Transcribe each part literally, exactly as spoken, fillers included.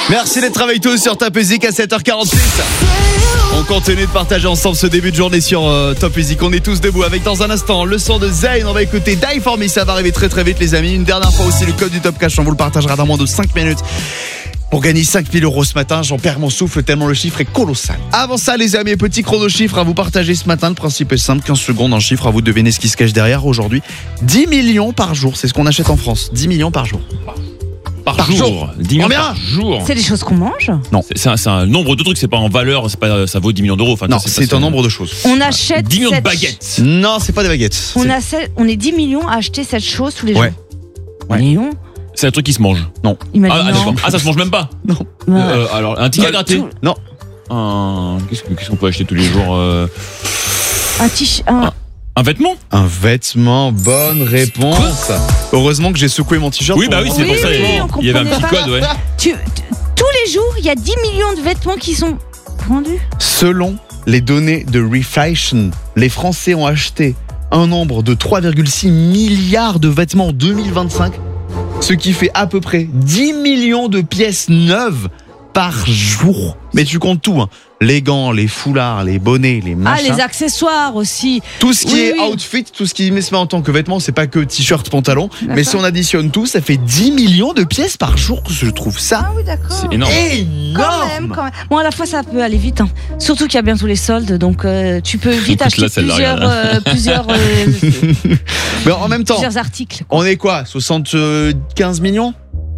Merci d'être avec tous sur Top Music à sept heures quarante-six. On continue de partager ensemble ce début de journée sur euh, Top Music. On est tous debout avec dans un instant le son de Zayn. On va écouter Die For Me. Ça va arriver très très vite les amis. Une dernière fois aussi le code du Top Cash. On vous le partagera dans moins de cinq minutes. Pour gagner cinq mille euros ce matin, j'en perds mon souffle tellement le chiffre est colossal. Avant ça les amis, petit chrono chiffre à vous partager ce matin. Le principe est simple, quinze secondes, un chiffre à vous deviner ce qui se cache derrière aujourd'hui. dix millions par jour, c'est ce qu'on achète en France. dix millions par jour. Par, Par jour, jour. dix millions Combien par jour. C'est des choses qu'on mange. Non. C'est, c'est, un, c'est un nombre de trucs, c'est pas en valeur, c'est pas, ça vaut dix millions d'euros. Enfin, Non, c'est, c'est pas, un nombre de choses. On achète dix millions de cette- baguettes. Non, c'est pas des baguettes. On, C'est- a sept- on est dix millions à acheter cette chose tous les Ouais. jours. Ouais. Millions. C'est un truc qui se mange. Il m'a Ah, dit ah, non. d'accord. Ah, ça se mange même pas. Non. Ouais. Euh, alors, un ticket à gratter. tout- Non. Un... Qu'est-ce, que- qu'est-ce qu'on peut acheter tous les jours euh, Un t-shirt. un- Ah. Un vêtement. Un vêtement, bonne réponse. Heureusement que j'ai secoué mon t-shirt. Oui, pour bah oui, voir. c'est Oui, pour ça. oui, il y on il y avait un petit comprenait code, ouais. Tu- tu- tous les jours, il y a dix millions de vêtements qui sont vendus. Selon les données de Refashion, les Français ont acheté un nombre de trois virgule six milliards de vêtements en deux mille vingt-cinq, ce qui fait à peu près dix millions de pièces neuves par jour. Mais tu comptes tout, hein. Les gants, les foulards, les bonnets, les Ah, machins. les accessoires aussi. Tout ce qui Oui, est oui. outfit, tout ce qui met se met en tant que vêtements, c'est pas que t-shirt, pantalon. Mais D'accord. si on additionne tout, ça fait dix millions de pièces par jour. Je trouve ça Ah oui, d'accord. C'est énorme. Quand même, énorme. quand même. Bon, à la fois, ça peut aller vite. hein. Surtout qu'il y a bientôt les soldes, donc euh, tu peux vite Écoute, acheter là, celle-là, plusieurs, regarde. euh, plusieurs, euh, Mais en même temps, plusieurs articles. on est quoi, soixante-quinze millions?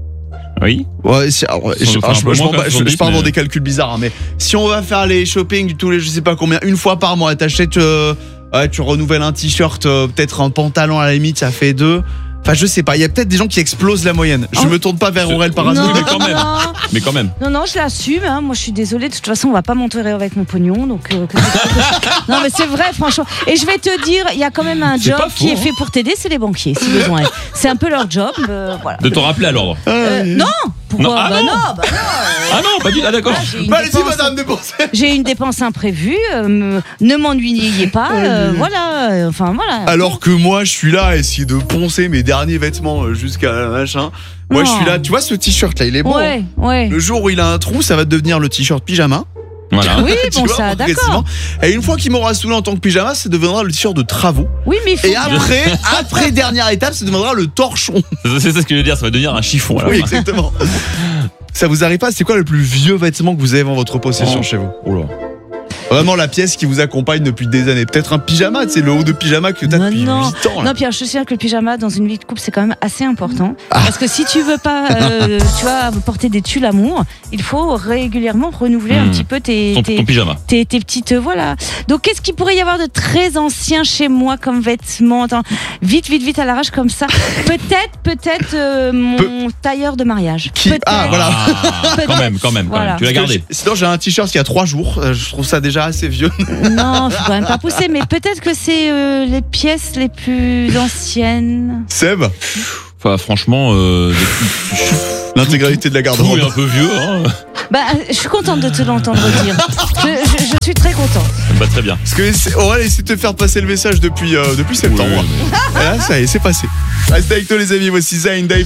Oui. Ouais, c'est- alors, je, Enfin, un je- peu je moins m'en bats- qu'un je- je soixante-dix, pars dans mais- des calculs bizarres, hein, mais si on va faire les shopping tous les je sais pas combien, une fois par mois, t'achètes, euh, ouais, tu renouvelles un t-shirt, euh, peut-être un pantalon à la limite, ça fait deux. Enfin, je sais pas, il y a peut-être des gens qui explosent la moyenne. Je Oh. me tourne pas vers Je- Aurel par non, hasard. mais quand même. non, Mais quand même. non, non, je l'assume. hein. Moi, je suis désolée. De toute façon, on va pas m'enterrer avec mon pognon. Donc, euh, que- que- non, mais c'est vrai, franchement. Et je vais te dire, il y a quand même un C'est job pas qui faux, est fait pour t'aider, c'est les banquiers, si besoin est. C'est un peu leur job. euh, voilà. De te rappeler à l'ordre. Euh, non, pourquoi Non, ah bah non. non, bah non. Ah non, pas du tout. Ah d'accord. Ah, j'ai une Bah, allez-y, dépense- madame, dépensez. J'ai une dépense imprévue, euh, me- ne m'ennuyez pas, euh, voilà, euh, enfin voilà. Alors que moi, je suis là à essayer de poncer mes derniers vêtements euh, jusqu'à machin. Moi, je Non. suis là, tu vois ce t-shirt là, il est bon. Ouais, ouais. Le jour où il a un trou, ça va devenir le t-shirt pyjama. Voilà. Oui, Tu bon, vois, ça, progressivement. d'accord. Et une fois qu'il m'aura saoulé en tant que pyjama, ça deviendra le t-shirt de travaux. Oui, mais il faut Et bien- après, après dernière étape, ça deviendra le torchon. C'est c'est ça ce que je veux dire, ça va devenir un chiffon. Alors. Oui, exactement. Ça vous arrive pas? C'est quoi le plus vieux vêtement que vous avez en votre possession Oh. chez vous? Oh là. Vraiment la pièce qui vous accompagne depuis des années. Peut-être un pyjama, c'est le haut de pyjama que t'as Non, depuis non. huit ans. Là. Non, Pierre, je te souviens que le pyjama dans une vie de couple, c'est quand même assez important. Ah. Parce que si tu veux pas, euh, tu vois, porter des tulles amour, il faut régulièrement renouveler un Hmm. petit peu tes, Ton, tes, ton pyjama. tes, tes petites, euh, voilà. Donc, qu'est-ce qu'il pourrait y avoir de très ancien chez moi comme vêtements? Attends, vite, vite, vite à l'arrache comme ça. Peut-être, peut-être euh, mon Peu- tailleur de mariage. Qui- Peut-être. Ah, voilà. Ah, quand même, quand même, quand Voilà. même. Tu l'as Parce que gardé. j'ai- Sinon, j'ai un t-shirt qui a trois jours. Euh, Je trouve ça déjà assez vieux. Non, faut quand même pas pousser, mais peut-être que c'est euh, les pièces les plus anciennes. Seb, Enfin, franchement, euh, l'intégralité de la tout est garde-robe. un peu vieux. Hein. Bah, je suis contente de te l'entendre dire. Je, je- je suis très contente. Bah, très bien. Parce que c'est- Aurel essaie de te faire passer le message depuis, euh, depuis septembre. Oui, oui, Et là, ça y est, c'est passé. Restez avec nous, les amis. Voici Zayn, Die